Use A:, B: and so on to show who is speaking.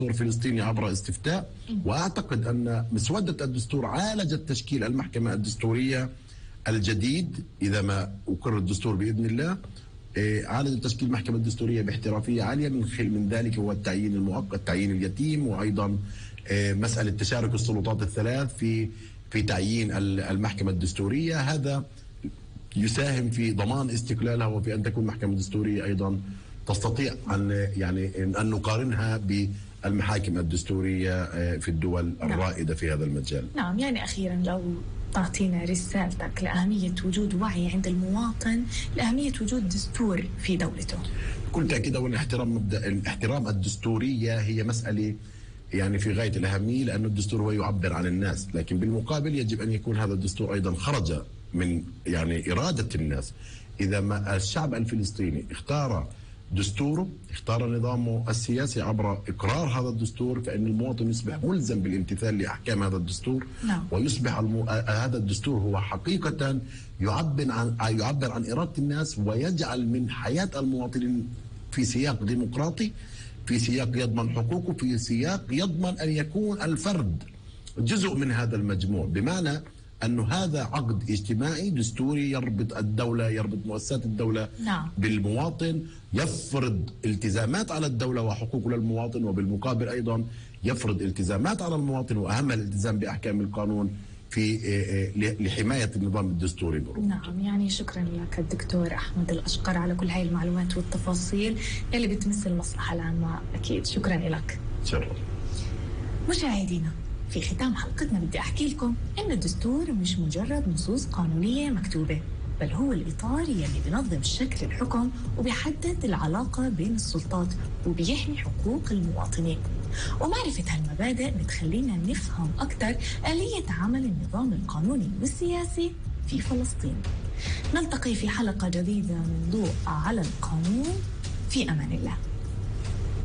A: فلسطيني عبر استفتاء، وأعتقد أن مسودة الدستور عالجت تشكيل المحكمة الدستورية الجديد إذا ما أقر الدستور بإذن الله. عالجت تشكيل المحكمة الدستورية باحترافية عالية، من ذلك هو التعيين المؤقت، تعيين اليتيم، وأيضا مسألة تشارك السلطات الثلاث في تعيين المحكمة الدستورية. هذا يساهم في ضمان استقلالها وفي أن تكون محكمة دستورية أيضا تستطيع أن نقارنها بالمحاكم الدستورية في الدول الرائدة في هذا المجال.
B: نعم، يعني أخيرا لو تعطينا رسالتك لأهمية وجود وعي عند المواطن لأهمية وجود دستور في دولته.
A: بكل تأكيد أولا احترام الدستورية هي مسألة في غاية الأهمية، لأن الدستور هو يعبر عن الناس، لكن بالمقابل يجب أن يكون هذا الدستور أيضا خرج من إرادة الناس. إذا ما الشعب الفلسطيني اختار دستوره، اختار نظامه السياسي عبر إقرار هذا الدستور، فإن المواطن يصبح ملزم بالامتثال لأحكام هذا الدستور. ويصبح هذا الدستور هو حقيقة يعبر عن إرادة الناس، ويجعل من حياة المواطنين في سياق ديمقراطي، في سياق يضمن حقوقه، في سياق يضمن أن يكون الفرد جزء من هذا المجموع، بمعنى أن هذا عقد اجتماعي دستوري يربط الدولة، يربط مؤسسات الدولة بالمواطن، يفرض التزامات على الدولة وحقوق للمواطن، وبالمقابل أيضا يفرض التزامات على المواطن، وأهم الالتزام بأحكام القانون لحماية النظام الدستوري بأوروبا.
B: نعم، يعني شكرا لك الدكتور أحمد الأشقر على كل هاي المعلومات والتفاصيل اللي بتمس المصلحة العامة. أكيد شكرا لك.
A: شكرا.
B: مشاهدينا، في ختام حلقتنا بدي أحكي لكم إن الدستور مش مجرد نصوص قانونية مكتوبة، بل هو الإطار يلي بينظم شكل الحكم وبيحدد العلاقة بين السلطات وبيحمي حقوق المواطنين. ومعرفة هالمبادئ بتخلينا نفهم أكثر آلية عمل النظام القانوني والسياسي في فلسطين. نلتقي في حلقة جديدة من ضوء على القانون. في أمان الله.